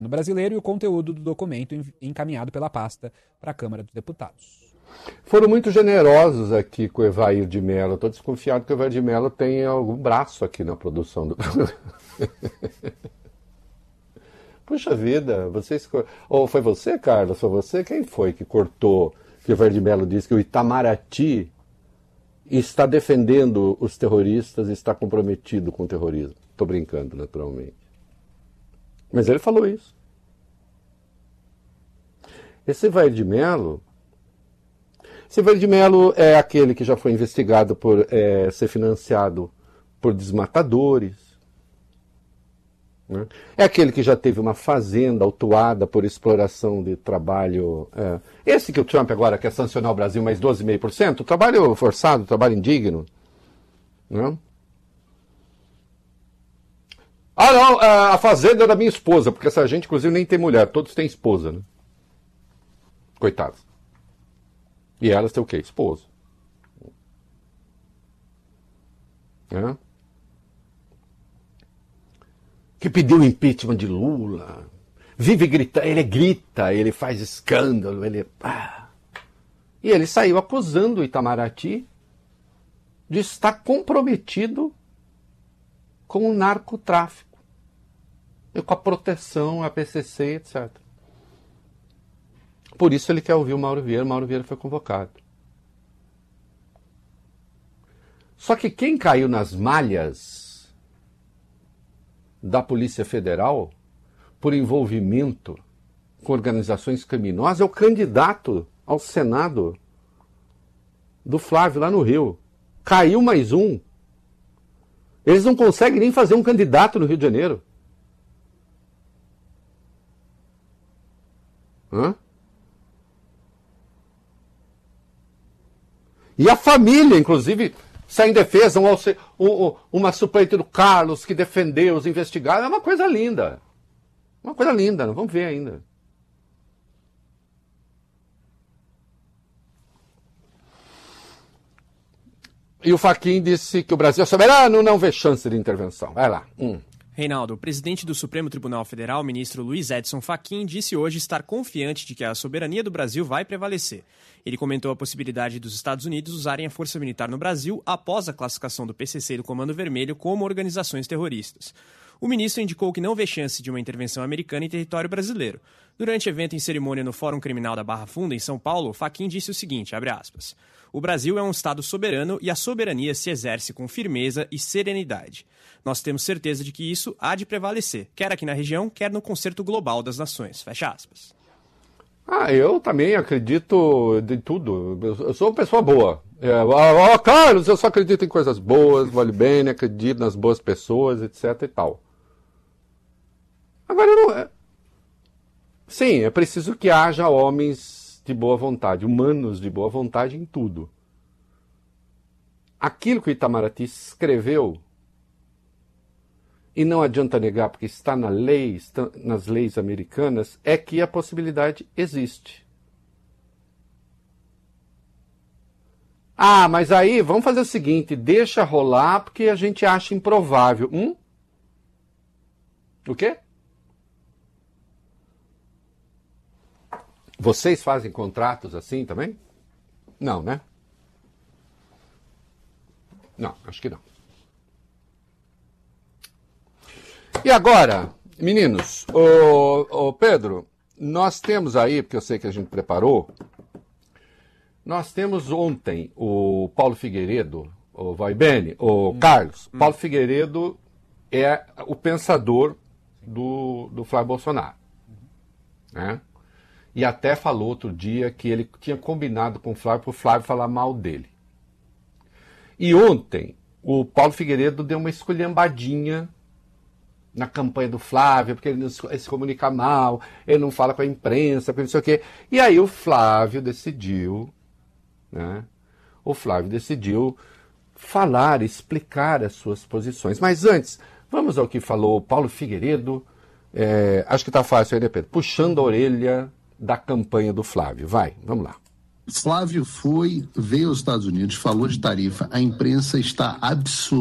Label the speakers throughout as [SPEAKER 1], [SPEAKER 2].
[SPEAKER 1] no Brasileiro e o conteúdo do documento encaminhado pela pasta para a Câmara dos Deputados.
[SPEAKER 2] Foram muito generosos aqui com o Evair de Mello. Estou desconfiado que o Evair de Mello tem algum braço aqui na produção do... Puxa vida, vocês... Ou foi você, Carlos? Foi você? Quem foi que cortou? Que o Evair de Mello disse que o Itamaraty está defendendo os terroristas e está comprometido com o terrorismo. Estou brincando, naturalmente. Mas ele falou isso. Esse Evair de Mello é aquele que já foi investigado por ser financiado por desmatadores. Né? É aquele que já teve uma fazenda autuada por exploração de trabalho. Esse que o Trump agora quer sancionar o Brasil mais 12,5%, trabalho forçado, trabalho indigno. Né? Ah, não, a fazenda é da minha esposa, porque essa gente, inclusive, nem tem mulher, todos têm esposa, né? Coitados. E elas têm o quê? Esposa. É? Que pediu o impeachment de Lula. Vive gritando, ele grita, ele faz escândalo, ele... E ele saiu acusando o Itamaraty de estar comprometido com o narcotráfico. E com a proteção, a PCC, etc. Por isso ele quer ouvir o Mauro Vieira foi convocado. Só que quem caiu nas malhas da Polícia Federal por envolvimento com organizações criminosas é o candidato ao Senado do Flávio lá no Rio. Caiu mais um. Eles não conseguem nem fazer um candidato no Rio de Janeiro. Hã? E a família, inclusive, sai em defesa, uma suplente do Carlos que defendeu os investigados. É uma coisa linda. Uma coisa linda, não vamos ver ainda. E o Fachin disse que o Brasil é soberano, não vê chance de intervenção. Vai lá.
[SPEAKER 3] Reinaldo, o presidente do Supremo Tribunal Federal, ministro Luiz Edson Fachin, disse hoje estar confiante de que a soberania do Brasil vai prevalecer. Ele comentou a possibilidade dos Estados Unidos usarem a força militar no Brasil após a classificação do PCC e do Comando Vermelho como organizações terroristas. O ministro indicou que não vê chance de uma intervenção americana em território brasileiro. Durante evento em cerimônia no Fórum Criminal da Barra Funda, em São Paulo, Fachin disse o seguinte, abre aspas, o Brasil é um Estado soberano e a soberania se exerce com firmeza e serenidade. Nós temos certeza de que isso há de prevalecer, quer aqui na região, quer no concerto global das nações. Fecha aspas.
[SPEAKER 2] Eu também acredito de tudo. Eu sou uma pessoa boa. Carlos, eu só acredito em coisas boas, vale bem, acredito nas boas pessoas, etc e tal. Agora, não é. Sim, é preciso que haja homens de boa vontade, humanos de boa vontade em tudo. Aquilo que o Itamaraty escreveu, e não adianta negar, porque está na lei, está nas leis americanas, é que a possibilidade existe. Mas aí, vamos fazer o seguinte, deixa rolar porque a gente acha improvável. O quê? Vocês fazem contratos assim também? Não, né? Não, acho que não. E agora, meninos, o Pedro, nós temos aí, porque eu sei que a gente preparou, nós temos ontem o Paulo Figueiredo, o Vaibene, o Carlos. Paulo Figueiredo é o pensador do Flávio Bolsonaro. Né? E até falou outro dia que ele tinha combinado com o Flávio para o Flávio falar mal dele. E ontem, o Paulo Figueiredo deu uma esculhambadinha na campanha do Flávio, porque ele se comunica mal, ele não fala com a imprensa, porque não sei o quê. E aí o Flávio decidiu, né? O Flávio decidiu falar, explicar as suas posições. Mas antes, vamos ao que falou o Paulo Figueiredo. Acho que está fácil aí, né, Pedro? Puxando a orelha da campanha do Flávio. Vai, vamos lá.
[SPEAKER 4] Flávio veio aos Estados Unidos, falou de tarifa, a imprensa está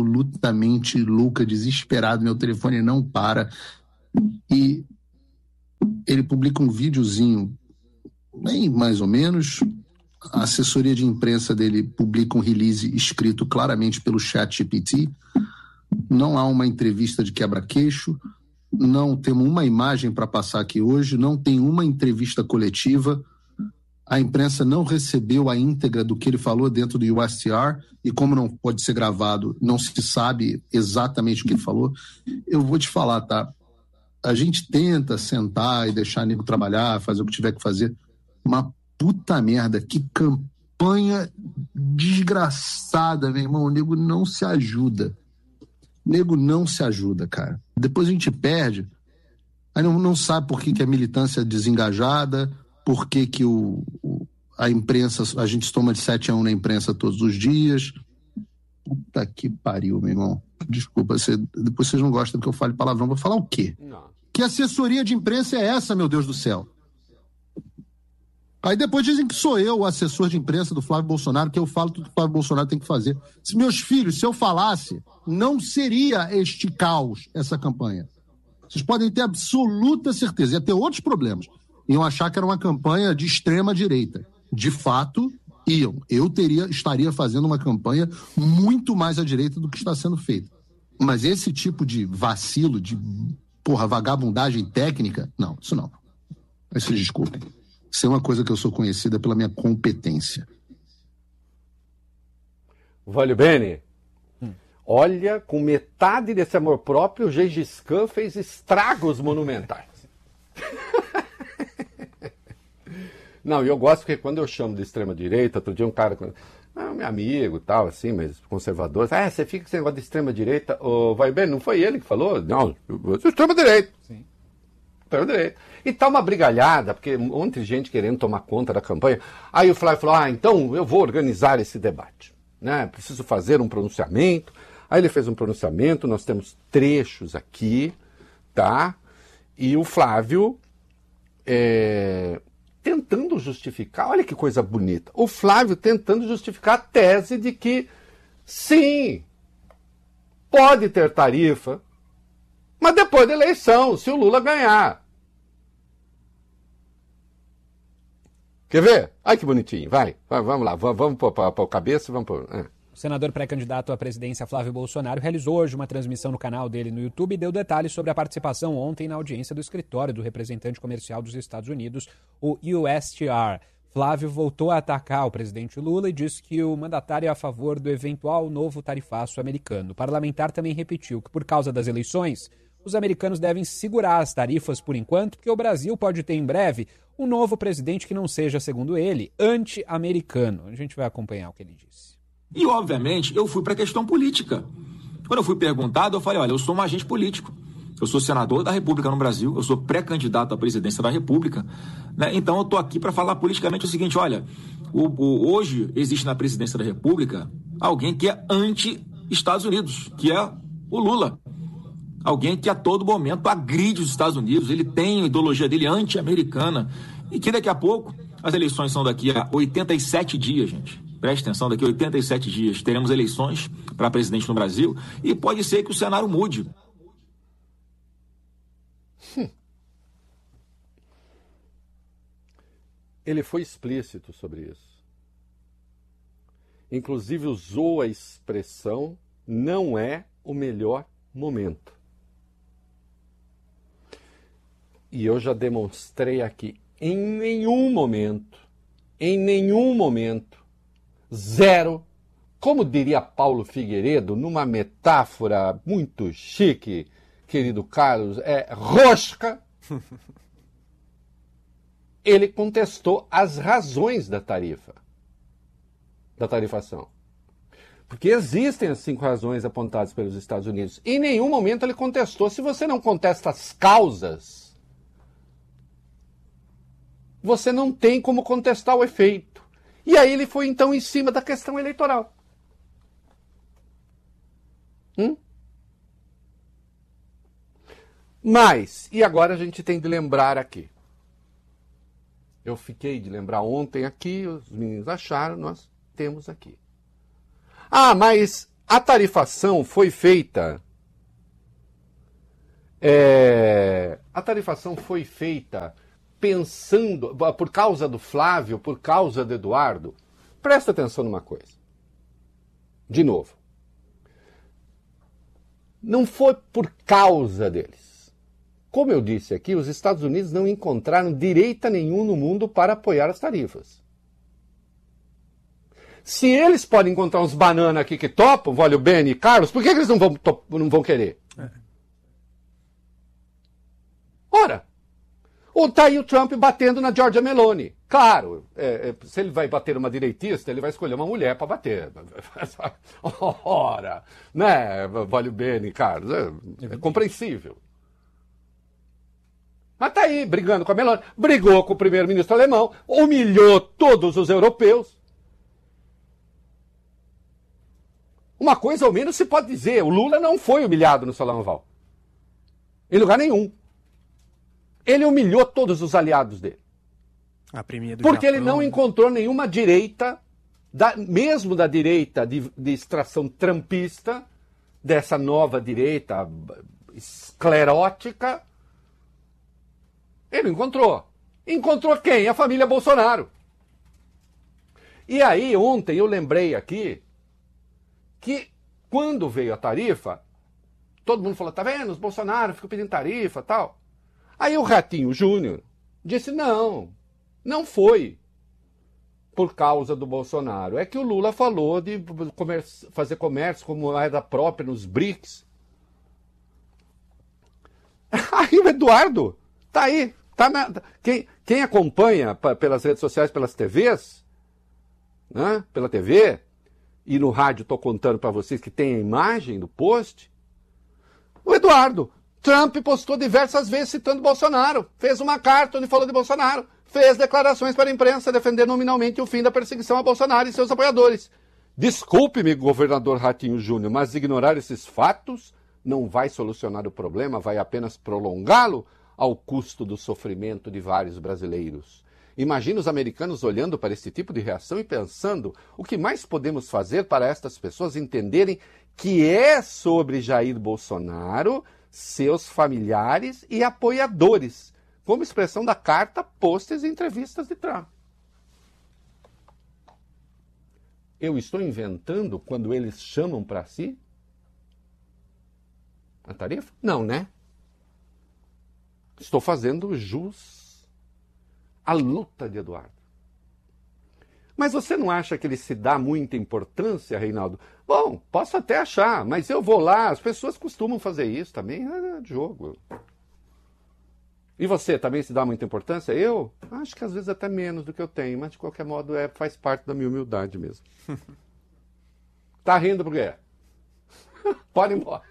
[SPEAKER 4] absolutamente louca, desesperada, meu telefone não para. E ele publica um videozinho, bem mais ou menos. A assessoria de imprensa dele publica um release escrito claramente pelo ChatGPT. Não há uma entrevista de quebra-queixo, não temos uma imagem para passar aqui hoje, não tem uma entrevista coletiva. A imprensa não recebeu a íntegra do que ele falou dentro do USTR, e como não pode ser gravado, não se sabe exatamente o que ele falou. Eu vou te falar, tá? A gente tenta sentar e deixar o nego trabalhar, fazer o que tiver que fazer. Uma puta merda, que campanha desgraçada, meu irmão. O nego não se ajuda. O nego não se ajuda, cara. Depois a gente perde, aí não sabe por que a militância é desengajada, por que a imprensa, a gente toma de 7-1 na imprensa todos os dias. Puta que pariu, meu irmão. Desculpa, depois vocês não gostam que eu fale palavrão. Vou falar o quê? Não. Que assessoria de imprensa é essa, meu Deus do céu? Aí depois dizem que sou eu o assessor de imprensa do Flávio Bolsonaro, que eu falo tudo que o Flávio Bolsonaro tem que fazer. Meus filhos, se eu falasse, não seria este caos, essa campanha. Vocês podem ter absoluta certeza. Ia ter outros problemas. Iam achar que era uma campanha de extrema direita. De fato, iam. Eu estaria fazendo uma campanha muito mais à direita do que está sendo feita. Mas esse tipo de vacilo, de vagabundagem técnica, não, isso não. Mas vocês desculpem. Isso é uma coisa que eu sou conhecida pela minha competência.
[SPEAKER 2] Vale bene. Olha, com metade desse amor próprio, o Gengis Khan fez estragos monumentais. Não, e eu gosto porque quando eu chamo de extrema-direita, outro dia um cara, meu amigo e tal, assim, mas conservador, você fica com esse negócio de extrema-direita, vai bem, não foi ele que falou? Não, extrema-direita. Sim. Extrema-direita. E tá uma brigalhada, porque ontem gente querendo tomar conta da campanha. Aí o Flávio falou, então eu vou organizar esse debate, né? Preciso fazer um pronunciamento. Aí ele fez um pronunciamento, nós temos trechos aqui, tá? E o Flávio tentando justificar, olha que coisa bonita, o Flávio tentando justificar a tese de que, sim, pode ter tarifa, mas depois da eleição, se o Lula ganhar. Quer ver? Ai, que bonitinho, vamos lá, vamos para o cabeça, vamos pôr...
[SPEAKER 1] O senador pré-candidato à presidência Flávio Bolsonaro realizou hoje uma transmissão no canal dele no YouTube e deu detalhes sobre a participação ontem na audiência do escritório do representante comercial dos Estados Unidos, o USTR. Flávio voltou a atacar o presidente Lula e disse que o mandatário é a favor do eventual novo tarifaço americano. O parlamentar também repetiu que, por causa das eleições, os americanos devem segurar as tarifas por enquanto, porque o Brasil pode ter em breve um novo presidente que não seja, segundo ele, anti-americano. A gente vai acompanhar o que ele disse.
[SPEAKER 5] E, obviamente, eu fui para a questão política. Quando eu fui perguntado, eu falei, olha, eu sou um agente político. Eu sou senador da República no Brasil, eu sou pré-candidato à presidência da República, né? Então eu estou aqui para falar politicamente o seguinte, olha, hoje existe na presidência da República alguém que é anti-Estados Unidos, que é o Lula. Alguém que a todo momento agride os Estados Unidos, ele tem a ideologia dele anti-americana, e que daqui a pouco, as eleições são daqui a 87 dias, gente. Preste atenção, daqui a 87 dias teremos eleições para presidente no Brasil e pode ser que o cenário mude.
[SPEAKER 2] Ele foi explícito sobre isso. Inclusive usou a expressão não é o melhor momento. E eu já demonstrei aqui, em nenhum momento, zero, como diria Paulo Figueiredo, numa metáfora muito chique, querido Carlos, rosca, ele contestou as razões da tarifação. Porque existem as 5 razões apontadas pelos Estados Unidos. Em nenhum momento ele contestou. Se você não contesta as causas, você não tem como contestar o efeito. E aí ele foi, então, em cima da questão eleitoral. Mas, e agora a gente tem de lembrar aqui. Eu fiquei de lembrar ontem aqui, os meninos acharam, nós temos aqui. Mas a tarifação foi feita A tarifação foi feita pensando, por causa do Flávio, por causa do Eduardo. Presta atenção numa coisa. De novo. Não foi por causa deles. Como eu disse aqui, os Estados Unidos não encontraram direito nenhum no mundo para apoiar as tarifas. Se eles podem encontrar uns bananas aqui que topam, Vólio Bene e Carlos, por que eles não vão querer? Ora, tá aí o Trump batendo na Giorgia Meloni. Claro, se ele vai bater uma direitista, ele vai escolher uma mulher para bater. Ora, né, Vólio Bene, Carlos, é compreensível. Mas tá aí, brigando com a Meloni, brigou com o primeiro-ministro alemão, humilhou todos os europeus. Uma coisa ao menos se pode dizer, o Lula não foi humilhado no Salão Oval. Em lugar nenhum. Ele humilhou todos os aliados dele. Porque ele não encontrou nenhuma direita, mesmo da direita de extração trumpista, dessa nova direita esclerótica, ele não encontrou. Encontrou quem? A família Bolsonaro. E aí, ontem eu lembrei aqui que quando veio a tarifa, todo mundo falou, tá vendo, os Bolsonaro ficam pedindo tarifa e tal. Aí o Ratinho Júnior disse, não foi por causa do Bolsonaro. É que o Lula falou de fazer comércio como moeda própria nos BRICS. Aí o Eduardo tá aí. Quem acompanha pelas redes sociais, pelas TVs, né, pela TV, e no rádio estou contando para vocês que tem a imagem do post, o Eduardo, Trump postou diversas vezes citando Bolsonaro, fez uma carta onde falou de Bolsonaro, fez declarações para a imprensa defender nominalmente o fim da perseguição a Bolsonaro e seus apoiadores. Desculpe-me, governador Ratinho Júnior, mas ignorar esses fatos não vai solucionar o problema, vai apenas prolongá-lo ao custo do sofrimento de vários brasileiros. Imagina os americanos olhando para esse tipo de reação e pensando o que mais podemos fazer para estas pessoas entenderem que é sobre Jair Bolsonaro, seus familiares e apoiadores, como expressão da carta, pôsteres e entrevistas de Trump. Eu estou inventando quando eles chamam para si a tarifa? Não, né? Estou fazendo jus à luta de Eduardo. Mas você não acha que ele se dá muita importância, Reinaldo? Bom, posso até achar, mas eu vou lá, as pessoas costumam fazer isso também, é de jogo. E você também se dá muita importância? Eu acho que às vezes até menos do que eu tenho, mas de qualquer modo faz parte da minha humildade mesmo. Tá rindo por quê? Pode ir embora.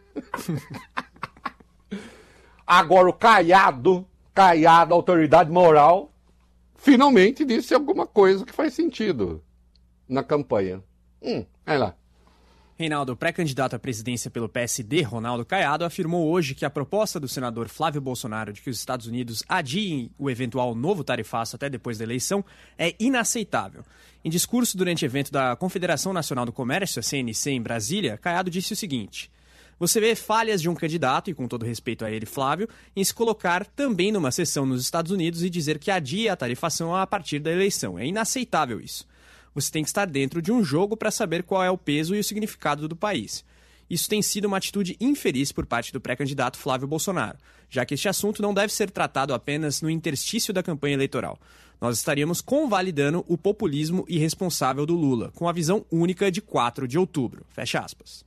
[SPEAKER 2] Agora o Caiado, autoridade moral, finalmente disse alguma coisa que faz sentido na campanha. Vai lá.
[SPEAKER 3] Reinaldo, pré-candidato à presidência pelo PSD, Ronaldo Caiado, afirmou hoje que a proposta do senador Flávio Bolsonaro de que os Estados Unidos adiem o eventual novo tarifaço até depois da eleição é inaceitável. Em discurso durante evento da Confederação Nacional do Comércio, a CNC, em Brasília, Caiado disse o seguinte: você vê falhas de um candidato, e com todo respeito a ele, Flávio, em se colocar também numa sessão nos Estados Unidos e dizer que adia a tarifação a partir da eleição. É inaceitável isso. Você tem que estar dentro de um jogo para saber qual é o peso e o significado do país. Isso tem sido uma atitude infeliz por parte do pré-candidato Flávio Bolsonaro, já que este assunto não deve ser tratado apenas no interstício da campanha eleitoral. Nós estaríamos convalidando o populismo irresponsável do Lula, com a visão única de 4 de outubro. Fecha aspas.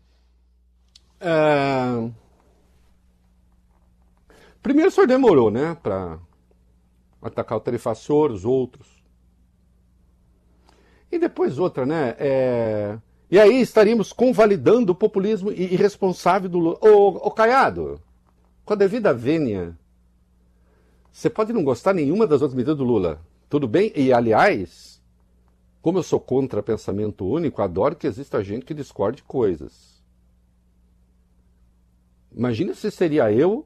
[SPEAKER 2] Primeiro o senhor demorou, né, para atacar o tarifacior, os outros. E depois outra, né? E aí estaríamos convalidando o populismo irresponsável do Lula. Ô Caiado, com a devida vênia, você pode não gostar nenhuma das outras medidas do Lula. Tudo bem? E, aliás, como eu sou contra pensamento único, adoro que exista gente que discorde de coisas. Imagina se seria eu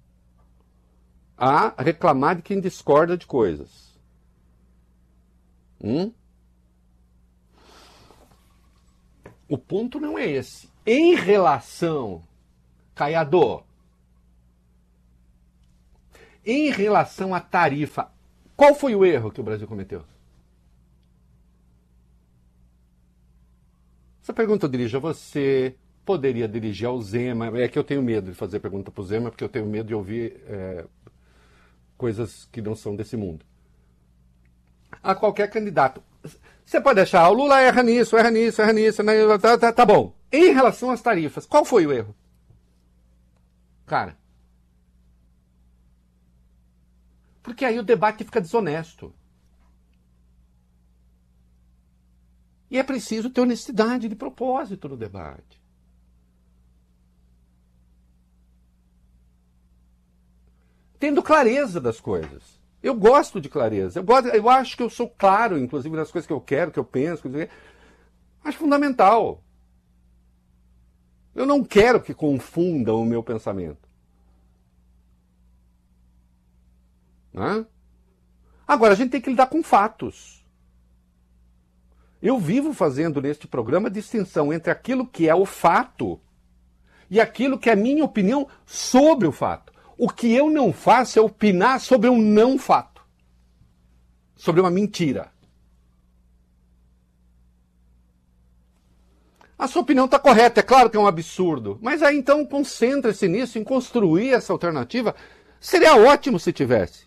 [SPEAKER 2] a reclamar de quem discorda de coisas. O ponto não é esse. Em relação, Caiado, Em relação à tarifa, qual foi o erro que o Brasil cometeu? Essa pergunta eu dirijo a você, poderia dirigir ao Zema. É que eu tenho medo de fazer pergunta para o Zema, porque eu tenho medo de ouvir coisas que não são desse mundo. A qualquer candidato. Você pode achar, o Lula erra nisso, tá bom. Em relação às tarifas, qual foi o erro? Cara, porque aí o debate fica desonesto. E é preciso ter honestidade de propósito no debate. Tendo clareza das coisas. Eu gosto de clareza. Eu acho que eu sou claro, inclusive, nas coisas que eu quero, que eu penso. Acho fundamental. Eu não quero que confundam o meu pensamento. Né? Agora, a gente tem que lidar com fatos. Eu vivo fazendo neste programa distinção entre aquilo que é o fato e aquilo que é a minha opinião sobre o fato. O que eu não faço é opinar sobre um não fato, sobre uma mentira. A sua opinião está correta, é claro que é um absurdo, mas aí então concentre-se nisso, em construir essa alternativa. Seria ótimo se tivesse.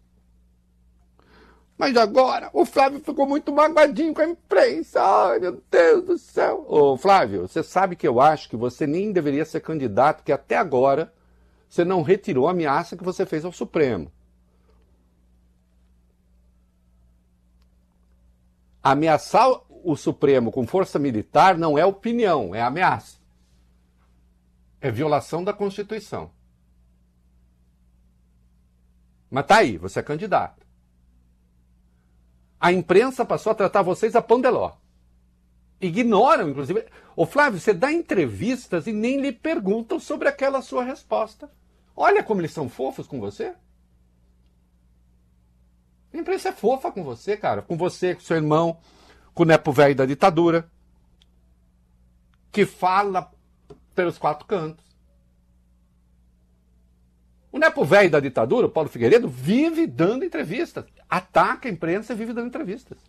[SPEAKER 2] Mas agora, o Flávio ficou muito magoadinho com a imprensa. Ai, meu Deus do céu. Ô, Flávio, você sabe que eu acho que você nem deveria ser candidato, porque até agora você não retirou a ameaça que você fez ao Supremo. Ameaçar o Supremo com força militar não é opinião, é ameaça. É violação da Constituição. Mas tá aí, você é candidato. A imprensa passou a tratar vocês a pão de ló. Ignoram, inclusive. Ô Flávio, você dá entrevistas e nem lhe perguntam sobre aquela sua resposta. Olha como eles são fofos com você. A imprensa é fofa com você, cara. Com você, com seu irmão, com o nepo velho da ditadura, que fala pelos quatro cantos. O nepo velho da ditadura, o Paulo Figueiredo, vive dando entrevistas. Ataca a imprensa e vive dando entrevistas.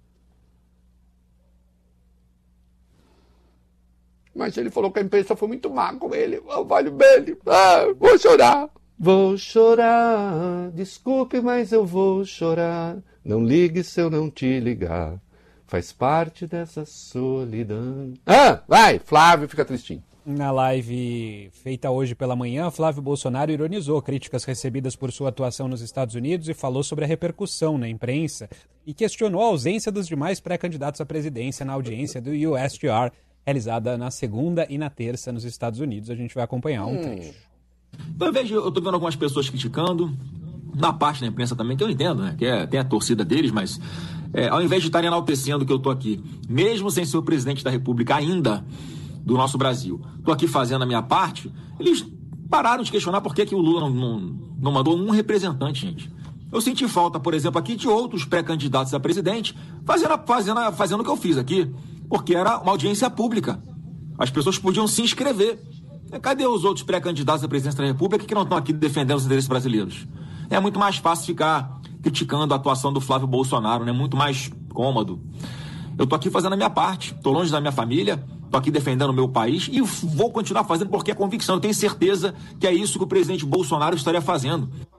[SPEAKER 2] Mas ele falou que a imprensa foi muito má com ele. Vale dele. Vou chorar. Vou chorar. Desculpe, mas eu vou chorar. Não ligue se eu não te ligar. Faz parte dessa solidão. Vai, Flávio, fica tristinho.
[SPEAKER 1] Na live feita hoje pela manhã, Flávio Bolsonaro ironizou críticas recebidas por sua atuação nos Estados Unidos e falou sobre a repercussão na imprensa e questionou a ausência dos demais pré-candidatos à presidência na audiência do USTR, realizada na segunda e na terça nos Estados Unidos. A gente vai acompanhar um trecho.
[SPEAKER 5] Ao invés de eu tô vendo algumas pessoas criticando, na parte da imprensa também, que eu entendo, né? Que tem a torcida deles, mas ao invés de estarem enaltecendo que eu tô aqui, mesmo sem ser o presidente da República ainda, do nosso Brasil, estou aqui fazendo a minha parte, eles pararam de questionar por que o Lula não mandou um representante, gente. Eu senti falta, por exemplo, aqui de outros pré-candidatos a presidente fazendo o que eu fiz aqui, porque era uma audiência pública. As pessoas podiam se inscrever. Cadê os outros pré-candidatos à presidência da República que não estão aqui defendendo os interesses brasileiros? É muito mais fácil ficar criticando a atuação do Flávio Bolsonaro, né? Muito mais cômodo. Eu estou aqui fazendo a minha parte, estou longe da minha família, estou aqui defendendo o meu país e vou continuar fazendo porque é convicção. Eu tenho certeza que é isso que o presidente Bolsonaro estaria fazendo.